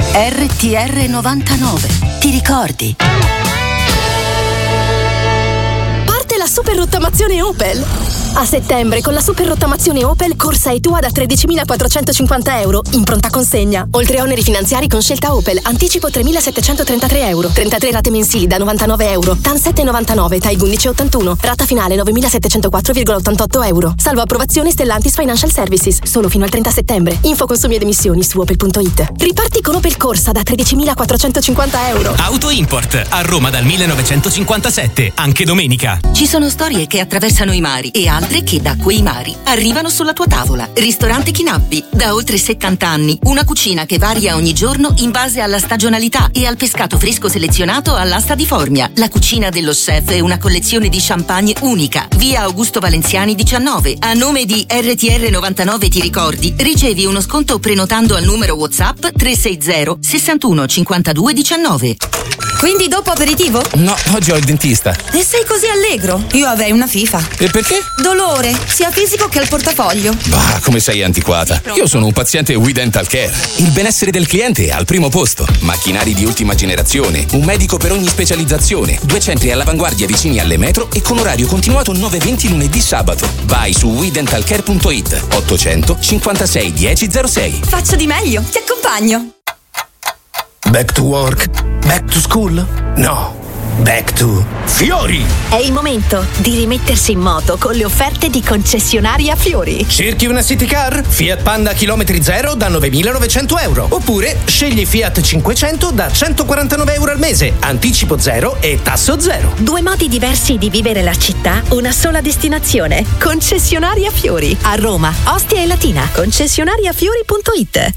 RTR 99. Ti ricordi? Parte la super rottamazione Opel. A settembre, con la super rottamazione Opel, corsa e tua da 13.450 euro in pronta consegna. Oltre a oneri finanziari con scelta Opel, anticipo 3.733 euro, 33 rate mensili da 99 euro, TAN 7,99, TAIG 11,81, rata finale 9.704,88 euro. Salvo approvazione Stellantis Financial Services, solo fino al 30 settembre. Info consumi ed emissioni su opel.it. Riparti con Opel Corsa da 13.450 euro. Auto Import, a Roma dal 1957, anche domenica. Ci sono storie che attraversano i mari e altre che da quei mari arrivano sulla tua tavola. Ristorante Chinabbi, da oltre 70 anni, una cucina che varia ogni giorno in base alla stagionalità e al pescato fresco selezionato all'asta di Formia. La cucina dello chef è una collezione di champagne unica. Via Augusto Valenziani 19. A nome di RTR 99 Ti ricordi, ricevi uno sconto prenotando al numero WhatsApp 360 61 52 19. Quindi dopo aperitivo? No, oggi ho il dentista. E sei così allegro? Io avrei una FIFA. E perché? Dolore, sia fisico che al portafoglio. Bah, come sei antiquata. Io sono un paziente We Dental Care. Il benessere del cliente è al primo posto. Macchinari di ultima generazione, un medico per ogni specializzazione, 2 centri all'avanguardia vicini alle metro e con orario continuato 9-20 lunedì sabato. Vai su WeDentalCare.it 800 56 1006. Faccio di meglio, ti accompagno. Back to work? Back to school? No. Back to Fiori! È il momento di rimettersi in moto con le offerte di concessionaria Fiori. Cerchi una City Car? Fiat Panda chilometri zero da 9.900 euro. Oppure scegli Fiat 500 da 149 euro al mese, anticipo zero e tasso zero. 2 modi diversi di vivere la città, una sola destinazione. Concessionaria Fiori. A Roma, Ostia e Latina. Concessionariafiori.it.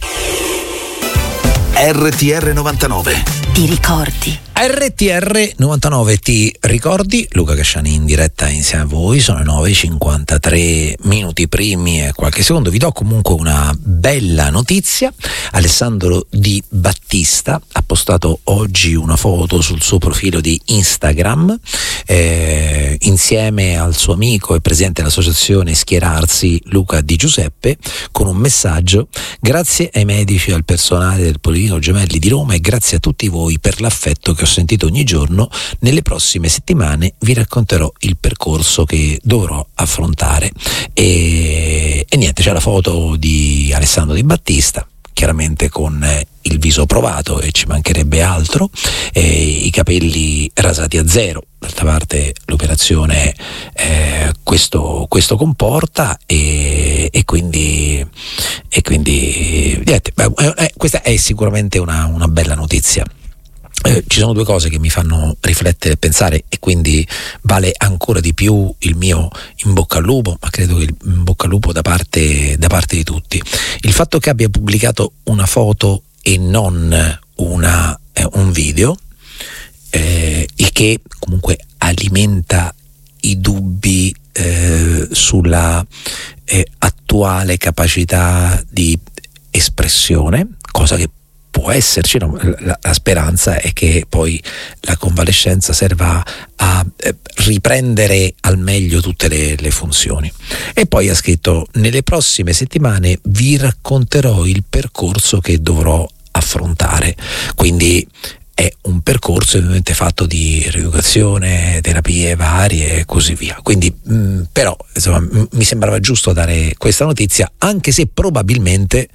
RTR 99. Ti ricordi? RTR 99 Ti ricordi? Luca Casciani in diretta insieme a voi. Sono le 9:53 minuti primi e qualche secondo. Vi do comunque una bella notizia. Alessandro Di Battista ha postato oggi una foto sul suo profilo di Instagram insieme al suo amico e presidente dell'associazione Schierarsi Luca Di Giuseppe, con un messaggio: grazie ai medici e al personale del Policlinico Gemelli di Roma e grazie a tutti voi per l'affetto che ho sentito ogni giorno. Nelle prossime settimane vi racconterò il percorso che dovrò affrontare. E niente, c'è la foto di Alessandro Di Battista, chiaramente con il viso provato e ci mancherebbe altro, i capelli rasati a zero. D'altra parte l'operazione questo comporta e quindi niente, questa è sicuramente una bella notizia. Ci sono 2 cose che mi fanno riflettere e pensare, e quindi vale ancora di più il mio in bocca al lupo, ma credo che il in bocca al lupo da parte di tutti. Il fatto che abbia pubblicato una foto e non un video, il che comunque alimenta i dubbi sulla attuale capacità di espressione, cosa che può esserci, no? La speranza è che poi la convalescenza serva a riprendere al meglio tutte le funzioni. E poi ha scritto: nelle prossime settimane vi racconterò il percorso che dovrò affrontare. Quindi è un percorso ovviamente fatto di rieducazione, terapie varie e così via. Quindi però insomma mi sembrava giusto dare questa notizia, anche se probabilmente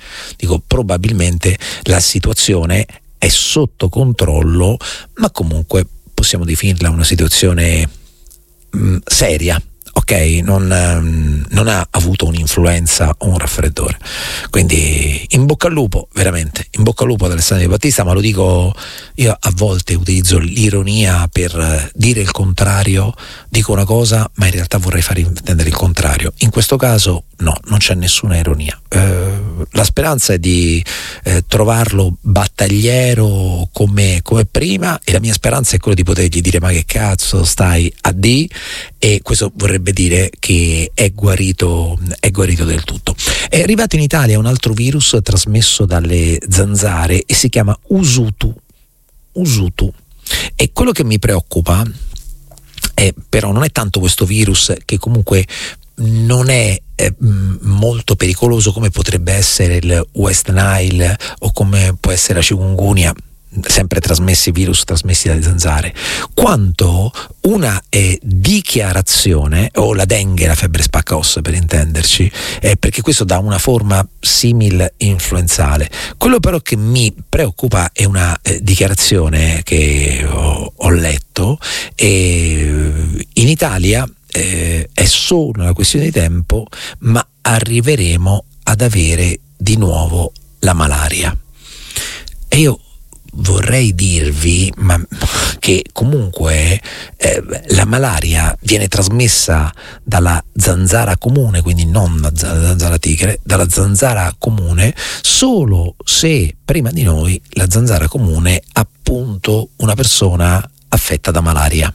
la situazione è sotto controllo, ma comunque possiamo definirla una situazione seria. Ok, non ha avuto un'influenza o un raffreddore. Quindi in bocca al lupo, veramente, in bocca al lupo ad Alessandro Di Battista, ma lo dico, io a volte utilizzo l'ironia per dire il contrario, dico una cosa ma in realtà vorrei far intendere il contrario. In questo caso no, non c'è nessuna ironia. La speranza è di trovarlo battagliero come prima, e la mia speranza è quella di potergli dire: ma che cazzo stai a di? E questo vorrebbe dire che è guarito del tutto. È arrivato in Italia un altro virus trasmesso dalle zanzare e si chiama Usutu. E quello che mi preoccupa però non è tanto questo virus, che comunque non è molto pericoloso come potrebbe essere il West Nile o come può essere la chikungunya, sempre virus trasmessi dalle zanzare, quanto una dichiarazione, o la dengue, la febbre spacca ossa per intenderci, perché questo dà una forma simil influenzale. Quello però che mi preoccupa è una dichiarazione che ho letto, in Italia è solo una questione di tempo, ma arriveremo ad avere di nuovo la malaria. E io vorrei dirvi che comunque la malaria viene trasmessa dalla zanzara comune, quindi non dalla zanzara tigre, dalla zanzara comune, solo se prima di noi la zanzara comune ha appunto una persona affetta da malaria.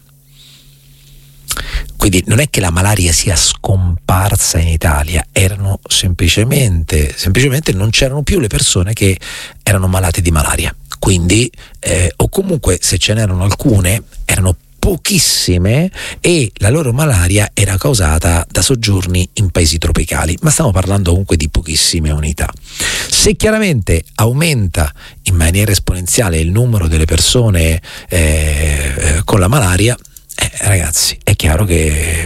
Quindi non è che la malaria sia scomparsa in Italia, erano semplicemente non c'erano più le persone che erano malate di malaria. Quindi, o comunque se ce n'erano alcune, erano pochissime e la loro malaria era causata da soggiorni in paesi tropicali, ma stiamo parlando comunque di pochissime unità. Se chiaramente aumenta in maniera esponenziale il numero delle persone con la malaria, ragazzi, è chiaro che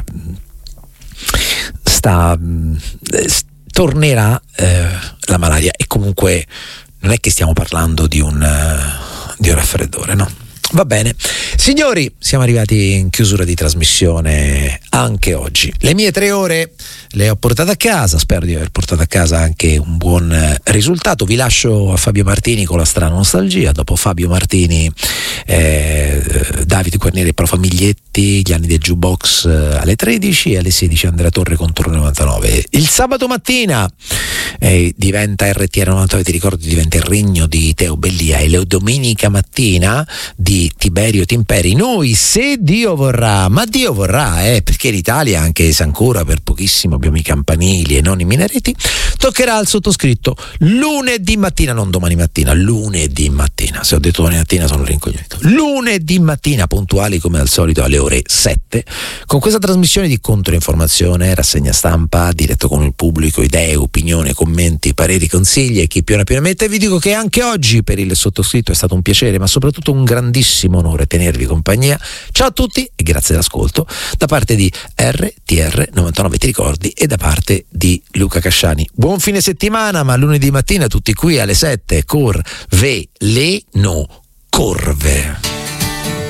tornerà la malaria, e comunque non è che stiamo parlando di un raffreddore, no? Va bene, signori, siamo arrivati in chiusura di trasmissione anche oggi. Le mie 3 ore le ho portate a casa, spero di aver portato a casa anche un buon risultato. Vi lascio a Fabio Martini con la strana nostalgia. Dopo Fabio Martini, Davide Guarnieri e Pro Famiglietti, gli anni del jukebox alle 13, e alle 16 Andrea Torre con Turno 99. Il sabato mattina diventa RTR 99, ti ricordi, diventa il regno di Teo Bellia, e la domenica mattina di Tiberio Timperi. Noi, se Dio vorrà, ma Dio vorrà, perché l'Italia, anche se ancora per pochissimo abbiamo i campanili e non i minareti, toccherà al sottoscritto lunedì mattina, non domani mattina, lunedì mattina. Se ho detto domani mattina sono rincoglionito. Lunedì mattina, puntuali come al solito alle ore 7, con questa trasmissione di controinformazione, rassegna stampa, diretto con il pubblico, idee, opinioni, commenti, pareri, consigli e chi più ne più ne mette. Vi dico che anche oggi per il sottoscritto è stato un piacere, ma soprattutto un grandissimo onore tenervi compagnia. Ciao a tutti e grazie dell'ascolto da parte di RTR 99, ti ricordi, e da parte di Luca Casciani. Buon fine settimana, ma lunedì mattina tutti qui alle 7 Veleno Corve.